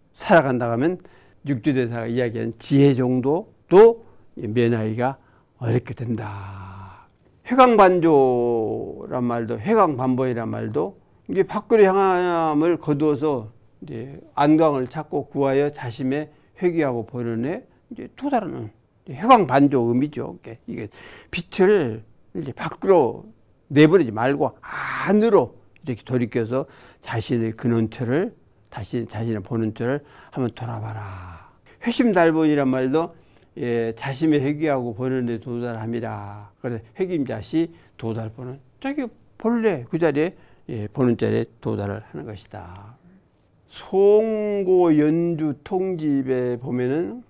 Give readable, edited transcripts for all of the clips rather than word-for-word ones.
살아간다 하면 육두대사가 이야기하는 지혜 정도도 면하기가 어렵게 된다. 회광반조란 말도, 회광반보이란 말도 이제 밖으로 향함을 거두어서 이제 안광을 찾고 구하여 자심에 회귀하고 보는에 이제 도달하는 회광반조 의미죠. 이게 빛을 이제 밖으로 내보내지 말고 안으로 이렇게 돌이켜서 자신의 근원처를 자신의 본원처를 한번 돌아봐라. 회심달본이란 말도 자심에 회귀하고 본원에 도달함이라. 그래서 회김자시 도달본은 저기 본래 그 자리에 본원자리에 도달을 하는 것이다. 송고 연주 통집에 보면은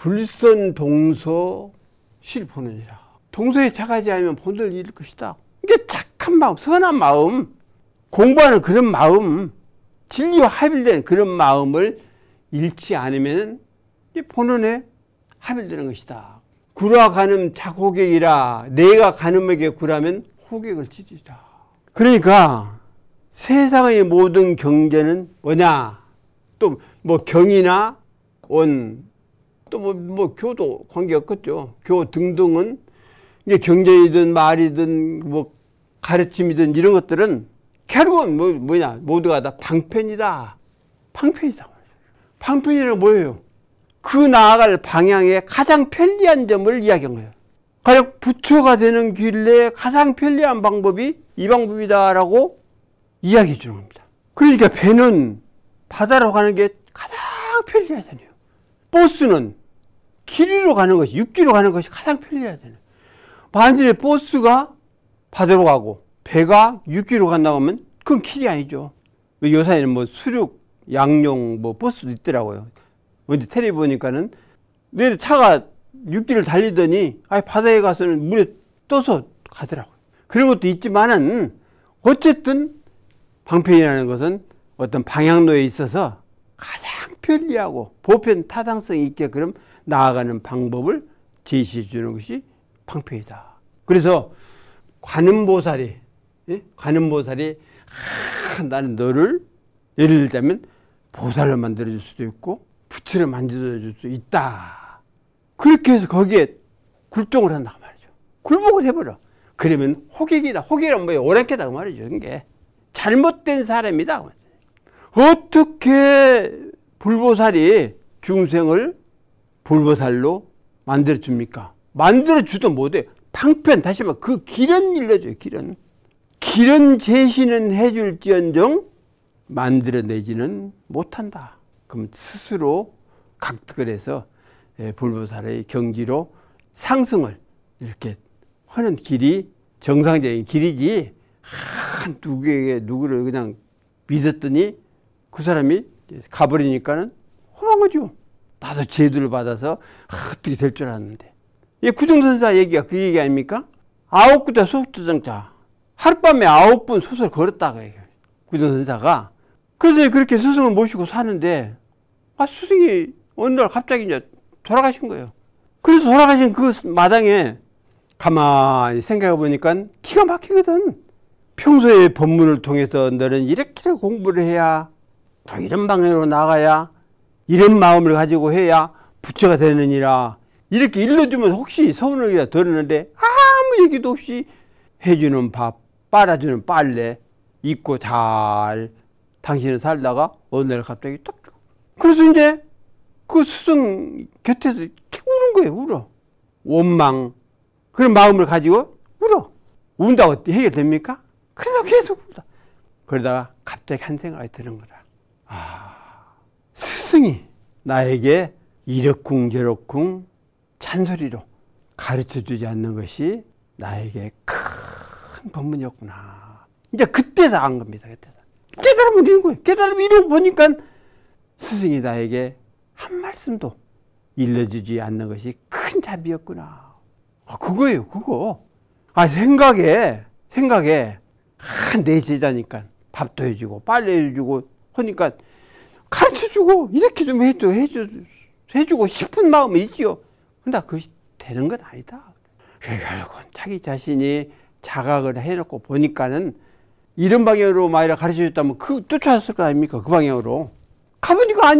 불선동서 실본원이라. 동서에 차가지 않으면 본원을 잃을 것이다. 이게 착한 마음, 선한 마음, 공부하는 그런 마음, 진리와 합일된 그런 마음을 잃지 않으면 본원에 합일되는 것이다. 구라 가늠 자호객이라. 내가 가늠에게 구라면 호객을 치리라. 그러니까 세상의 모든 경제는 뭐냐? 또 뭐 경이나 온, 또 뭐 교도 관계없겠죠. 교 등등은 이게 경제이든 말이든 뭐 가르침이든 이런 것들은 결국은 뭐냐? 모두가 다 방편이다. 방편이다. 방편이란 뭐예요? 그 나아갈 방향에 가장 편리한 점을 이야기한 거예요. 가령 부처가 되는 길에 가장 편리한 방법이 이 방법이다라고 이야기해 주는 겁니다. 그러니까 배는 바다로 가는 게 가장 편리하잖아요. 버스는 길 위로 가는 것이, 육지로 가는 것이 가장 편리하잖아요. 만일에 버스가 바다로 가고 배가 육지로 간다고 하면 그건 길이 아니죠. 요새는 뭐 수륙, 양용 뭐 버스도 있더라고요. 어제 텔레비 보니까는 내 차가 육지를 달리더니 바다에 가서는 물에 떠서 가더라고요. 그런 것도 있지만은 어쨌든 방편이라는 것은 어떤 방향로에 있어서 가장 편리하고 보편 타당성이 있게 그럼 나아가는 방법을 제시해 주는 것이 방편이다. 그래서 관음보살이 나는 너를 예를 들자면 보살로 만들어줄 수도 있고 부처를 만들어줄 수 있다. 그렇게 해서 거기에 굴종을 한다 말이죠. 굴복을 해버려. 그러면 호객이다. 호객이란 뭐예요? 오랑캐다 말이죠. 이게 잘못된 사람이다. 어떻게 불보살이 중생을 불보살로 만들어줍니까? 만들어주도 못해. 방편, 다시 말해 그 길은 일러줘요. 길은 제시는 해줄지언정 만들어내지는 못한다. 그럼 스스로 각득을 해서 불보살의 경지로 상승을 이렇게 하는 길이 정상적인 길이지, 누구를 그냥 믿었더니 그 사람이 가버리니까는 험한 거죠. 나도 제도를 받아서 어떻게 될 줄 알았는데. 구정선사 얘기가 그 얘기 아닙니까? 9구자 소속주정자. 하룻밤에 9번 소설 걸었다고 얘기해요. 구정선사가. 그래서 그렇게 스승을 모시고 사는데, 스승이 어느 날 갑자기 이제 돌아가신 거예요. 그래서 돌아가신 그 마당에 가만히 생각해 보니까 기가 막히거든. 평소에 법문을 통해서 너는 이렇게 공부를 해야, 또 이런 방향으로 나가야, 이런 마음을 가지고 해야 부처가 되느니라. 이렇게 일러주면 혹시 서운하기가 들었는데 아무 얘기도 없이 해주는 밥, 빨아주는 빨래, 입고 잘 당신은 살다가 어느 날 갑자기 딱 죽어. 그래서 이제 그 스승 곁에서 우는 거예요. 울어. 원망, 그런 마음을 가지고 울어. 운다고 해결됩니까? 그래서 계속 울다. 그러다가 갑자기 한 생각이 드는 거라. 스승이 나에게 이러쿵저러쿵 찬소리로 가르쳐주지 않는 것이 나에게 큰 법문이었구나. 이제 그때서 안 겁니다. 깨달으면 이런 거예요. 깨달으면 이러고 보니까 스승이 나에게 한 말씀도 일러주지 않는 것이 큰 자비였구나. 그거예요, 그거. 생각에, 내 제자니까 밥도 해주고, 빨래 해주고, 하니까 가르쳐주고, 이렇게 좀 해주고 싶은 마음이 있지요. 근데 그것이 되는 건 아니다. 결국은 자기 자신이 자각을 해놓고 보니까는 이런 방향으로 만약 가르쳐줬다면 쫓아왔을 거 아닙니까? 그 방향으로. 가보니까